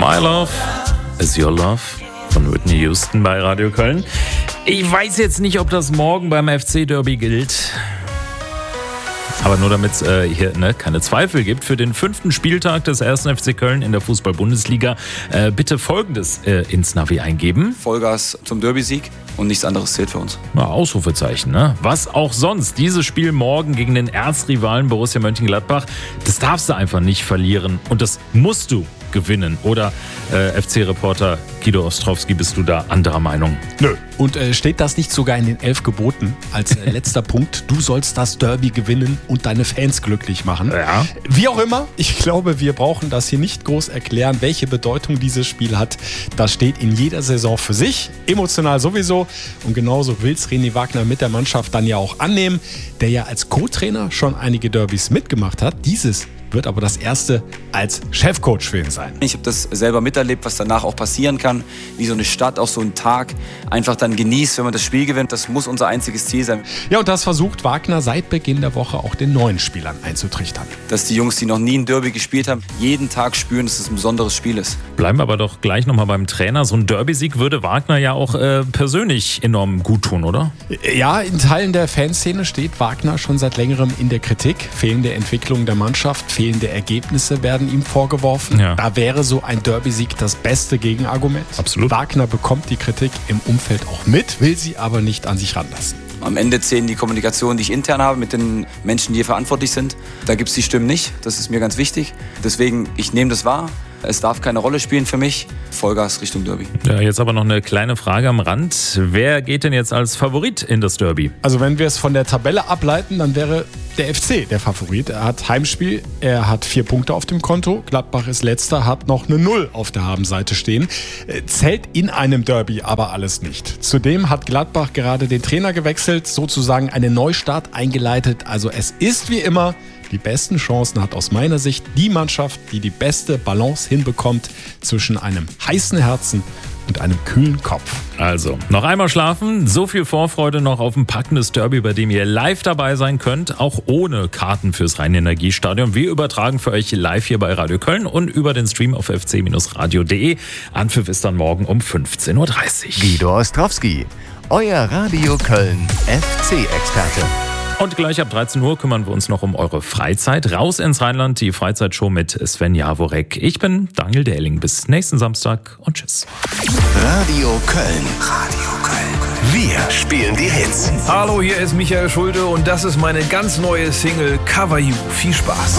My Love is Your Love von Whitney Houston bei Radio Köln. Ich weiß jetzt nicht, ob das morgen beim FC-Derby gilt. Aber nur damit es hier keine Zweifel gibt, für den 5. Spieltag des 1. FC Köln in der Fußball-Bundesliga bitte Folgendes ins Navi eingeben. Vollgas zum Derby-Sieg und nichts anderes zählt für uns. Na, Ausrufezeichen, ne? Was auch sonst. Dieses Spiel morgen gegen den Erzrivalen Borussia Mönchengladbach, das darfst du einfach nicht verlieren. Und das musst du gewinnen. Oder FC-Reporter Guido Ostrowski, bist du da anderer Meinung? Nö. Und steht das nicht sogar in den 11 Geboten als letzter Punkt? Du sollst das Derby gewinnen und deine Fans glücklich machen. Ja. Wie auch immer, ich glaube, wir brauchen das hier nicht groß erklären, welche Bedeutung dieses Spiel hat. Das steht in jeder Saison für sich, emotional sowieso. Und genauso will es René Wagner mit der Mannschaft dann ja auch annehmen, der ja als Co-Trainer schon einige Derbys mitgemacht hat. Dieses wird aber das erste als Chefcoach für ihn sein. Ich habe das selber miterlebt, was danach auch passieren kann, wie so eine Stadt auch so einen Tag einfach dann genießt, wenn man das Spiel gewinnt. Das muss unser einziges Ziel sein. Ja, und das versucht Wagner seit Beginn der Woche auch den neuen Spielern einzutrichtern. Dass die Jungs, die noch nie ein Derby gespielt haben, jeden Tag spüren, dass es ein besonderes Spiel ist. Bleiben wir aber doch gleich nochmal beim Trainer. So ein Derby-Sieg würde Wagner ja auch persönlich enorm gut tun, oder? Ja, in Teilen der Fanszene steht Wagner schon seit längerem in der Kritik. Fehlende Entwicklung der Mannschaft, fehlende Ergebnisse werden ihm vorgeworfen. Ja. Da wäre so ein Derby-Sieg das beste Gegenargument. Absolut. Wagner bekommt die Kritik im Umfeld auch mit, will sie aber nicht an sich ranlassen. Am Ende zählen die Kommunikation, die ich intern habe mit den Menschen, die hier verantwortlich sind. Da gibt es die Stimmen nicht. Das ist mir ganz wichtig. Deswegen, ich nehme das wahr. Es darf keine Rolle spielen für mich. Vollgas Richtung Derby. Ja, jetzt aber noch eine kleine Frage am Rand. Wer geht denn jetzt als Favorit in das Derby? Also wenn wir es von der Tabelle ableiten, dann wäre der FC der Favorit. Er hat Heimspiel, er hat 4 Punkte auf dem Konto. Gladbach ist letzter, hat noch eine 0 auf der Habenseite stehen. Zählt in einem Derby aber alles nicht. Zudem hat Gladbach gerade den Trainer gewechselt, sozusagen einen Neustart eingeleitet. Also es ist wie immer, die besten Chancen hat aus meiner Sicht die Mannschaft, die die beste Balance hinbekommt zwischen einem heißen Herzen und einem kühlen Kopf. Also, noch einmal schlafen. So viel Vorfreude noch auf ein packendes Derby, bei dem ihr live dabei sein könnt, auch ohne Karten fürs Rhein-Energiestadion. Wir übertragen für euch live hier bei Radio Köln und über den Stream auf fc-radio.de. Anpfiff ist dann morgen um 15.30 Uhr. Guido Ostrowski, euer Radio Köln FC-Experte. Und gleich ab 13 Uhr kümmern wir uns noch um eure Freizeit. Raus ins Rheinland, die Freizeitshow mit Sven Jaworek. Ich bin Daniel Dehling. Bis nächsten Samstag und tschüss. Radio Köln. Radio Köln. Wir spielen die Hits. Hallo, hier ist Michael Schulte und das ist meine ganz neue Single Cover You. Viel Spaß.